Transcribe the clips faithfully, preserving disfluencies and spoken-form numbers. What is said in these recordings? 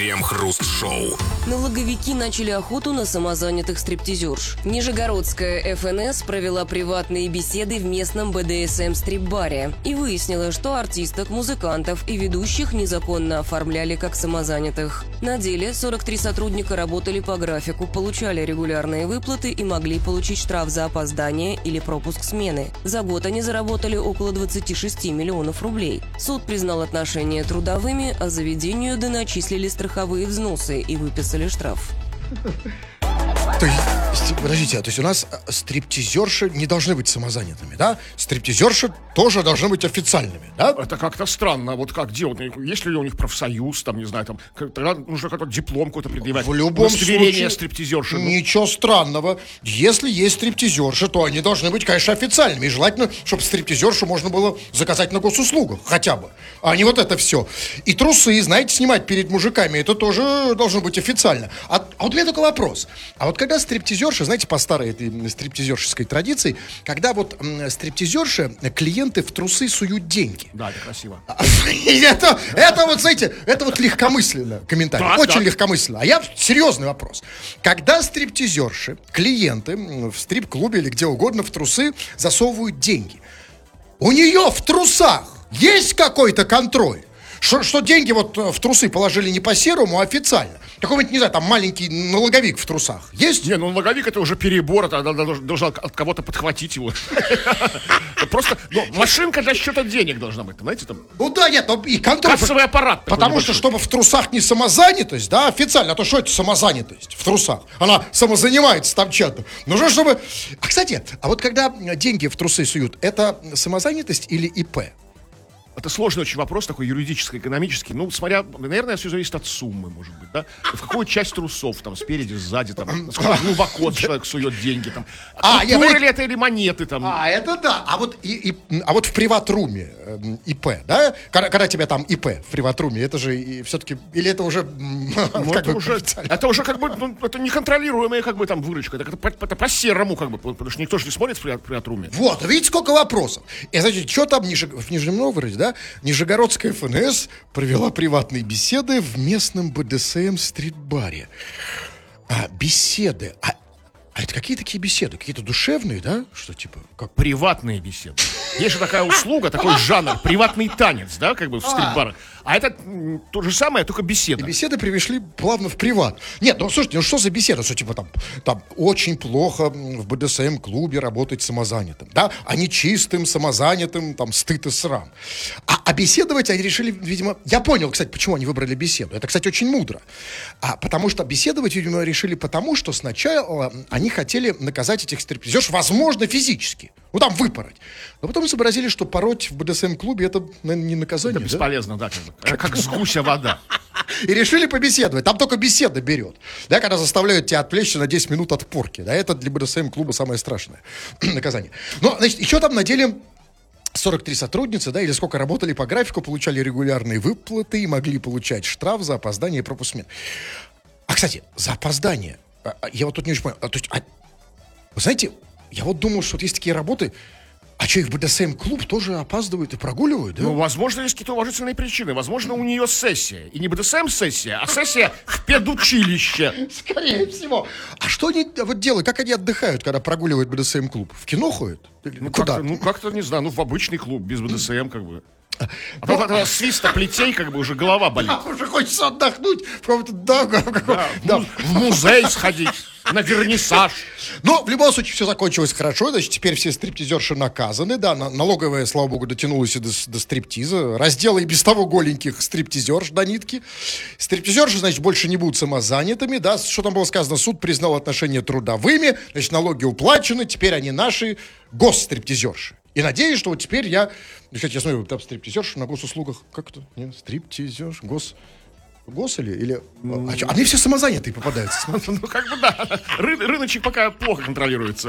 Крем-хруст-шоу. Налоговики начали охоту на самозанятых стриптизерш. Нижегородская эф эн эс провела приватные беседы в местном бэ дэ эс эм-стрип-баре и выяснила, что артисток, музыкантов и ведущих незаконно оформляли как самозанятых. На деле сорок три сотрудника работали по графику, получали регулярные выплаты и могли получить штраф за опоздание или пропуск смены. За год они заработали около двадцать шесть миллионов рублей. Суд признал отношения трудовыми, а заведению доначислили страховые взносы и выписали штраф. То есть, подождите, а то есть у нас стриптизерши не должны быть самозанятыми, да? Стриптизерши тоже должны быть официальными, да? Это как-то странно. Вот как делать? Есть ли у них профсоюз, там, не знаю, там, тогда нужно какой-то диплом какой-то предъявлять. В любом случае, стриптизерши. Ну. Ничего странного. Если есть стриптизерши, то они должны быть, конечно, официальными. И желательно, чтобы стриптизершу можно было заказать на госуслугах хотя бы. А не вот это все. И трусы, знаете, снимать перед мужиками, это тоже должно быть официально. А, а вот у меня такой вопрос. А вот когда стриптизерши, знаете, по старой этой стриптизершеской традиции, когда вот м, стриптизерши, клиенты в трусы суют деньги. Да, это красиво. Это, это вот, знаете, это вот легкомысленно комментарий. Да, Очень да. легкомысленно. А я серьезный вопрос. Когда стриптизерши, клиенты в стрип-клубе или где угодно в трусы засовывают деньги, у нее в трусах есть какой-то контроль? Что, что деньги вот в трусы положили не по-серому, а официально. Какой-нибудь, не знаю, там маленький налоговик в трусах есть? Не, ну налоговик это уже перебор, это должен от кого-то подхватить его. Просто, ну, машинка для счета денег должна быть, знаете, там. Ну да, нет, ну и контроль. Кассовый аппарат. Потому что, чтобы в трусах не самозанятость, да, официально, а то что это самозанятость в трусах? Она самозанимается там чем-то. Нужно, чтобы... А, кстати, а вот когда деньги в трусы суют, это самозанятость или и пэ? Это сложный очень вопрос, такой юридический, экономический. Ну, смотря, наверное, все зависит от суммы, может быть, да? В какую часть трусов, там, спереди, сзади, там, насколько глубоко человек сует деньги, там. А, я, купюры ли это или монеты, там. А, это да. А вот, и, и, а вот в приват-руме э, и пэ, да? Когда, когда тебя там и пэ в приват-руме, это же и, все-таки... Или это уже... Ну, как это, бы, уже это уже как бы, ну, это неконтролируемая как бы там выручка. Это, это, это по-серому как бы, потому что никто же не смотрит в приват-руме. Вот, видите, сколько вопросов. И, значит, что там в, Нижег... в Нижнем Новгороде, да? Нижегородская эф эн эс провела приватные беседы в местном бэ дэ эс эм-стрит-баре. А, беседы. А, а это какие такие беседы? Какие-то душевные, да? Что типа? Как? Приватные беседы. Есть же такая услуга, такой жанр, приватный танец, да, как бы в стрит-барах. А это м, то же самое, только беседа. И беседы привели плавно в приват. Нет, ну слушайте, ну что за беседа? Что типа там, там очень плохо в бэ дэ эс эм-клубе работать самозанятым, да? А не чистым, самозанятым, там, стыд и срам. А, а беседовать они решили, видимо... Я понял, кстати, почему они выбрали беседу. Это, кстати, очень мудро. А, потому что беседовать, видимо, решили потому, что сначала они хотели наказать этих стриптизерш, возможно, физически. Ну, там, выпороть. Но потом сообразили, что пороть в бэ дэ эс эм-клубе это, наверное, не наказание. Это бесполезно, да, да как бы. Как, как с гуся вода. И решили побеседовать. Там только беседа берет. Да, когда заставляют тебя отвлечься на десять минут от порки. Да, это для бэ дэ эс эм-клуба самое страшное наказание. Ну, значит, еще там на деле сорок три сотрудницы, да, или сколько работали по графику, получали регулярные выплаты и могли получать штраф за опоздание и пропуск смен. А, кстати, за опоздание. Я вот тут не очень понял. А, то есть, а, вы знаете, я вот думал, что вот есть такие работы... А что, их бэ дэ эс эм-клуб тоже опаздывают и прогуливают, да? Ну, возможно, есть какие-то уважительные причины. Возможно, у нее сессия. И не бэ дэ эс эм-сессия, а сессия в педучилище. Скорее всего. А что они вот делают? Как они отдыхают, когда прогуливают бэ дэ эс эм-клуб? В кино ходят? Ну, куда? Как-то, ну, как-то, не знаю, ну, в обычный клуб, без бэ дэ эс эм, как бы. А то от свиста плетей, как бы, уже голова болит. А, уже хочется отдохнуть в каком-то, да, в, каком, да, да. в музей сходить, на вернисаж. Но в любом случае все закончилось хорошо, значит, теперь все стриптизерши наказаны, да, налоговая, слава богу, дотянулась и до, до стриптиза, раздела и без того голеньких стриптизерш до нитки. Стриптизерши, значит, больше не будут самозанятыми, да, что там было сказано, суд признал отношения трудовыми, значит, налоги уплачены, теперь они наши госстриптизерши. И надеюсь, что вот теперь я... Кстати, я смотрю, там стриптизерш на госуслугах. Как это? Нет, стриптизерш, гос... Гос или... или... А, что? А мне все самозанятые попадаются. Ну, как бы да. Ры- рыночек пока плохо контролируется.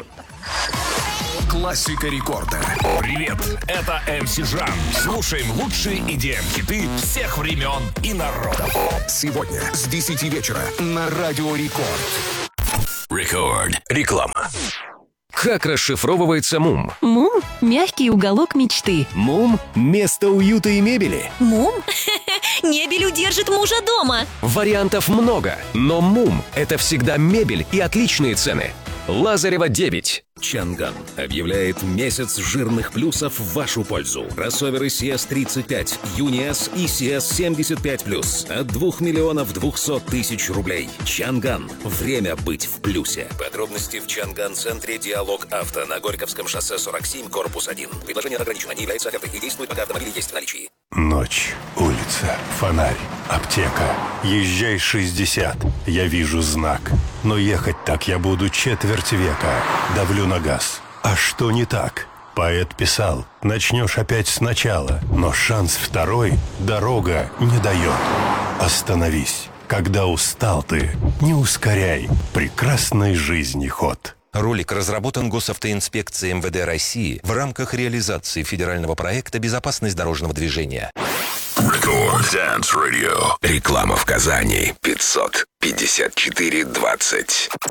Классика рекорда. Привет, это эм си Жан. Слушаем лучшие и ди эм-хиты всех времен и народов. Сегодня с десяти вечера на Радио Рекорд. Рекорд. Реклама. Как расшифровывается МУМ? МУМ – мягкий уголок мечты. МУМ – место уюта и мебели. МУМ? Мебель удержит мужа дома. Вариантов много, но МУМ – это всегда мебель и отличные цены. Лазарева девять. Чанган объявляет месяц жирных плюсов в вашу пользу. Кроссоверы си эс тридцать пять, Юни-С и си эс семьдесят пять плюс от двух миллионов двухсот тысяч рублей. Чанган. Время быть в плюсе. Подробности в Чанган-центре «Диалог Авто» на Горьковском шоссе сорок семь, корпус один. Предложение ограничено, не является офертой и действует, пока автомобиль есть в наличии. Ночь, улица, фонарь, аптека. Езжай шестьдесят. Я вижу знак. Но ехать так я буду четверть века. Давлю на газ. А что не так? Поэт писал: начнешь опять сначала, но шанс второй дорога не дает. Остановись. Когда устал ты, не ускоряй прекрасной жизни ход. Ролик разработан Госавтоинспекцией эм вэ дэ России в рамках реализации федерального проекта «Безопасность дорожного движения». Рекорд Dance Radio. Реклама в Казани. пятьсот пятьдесят четыре двадцать.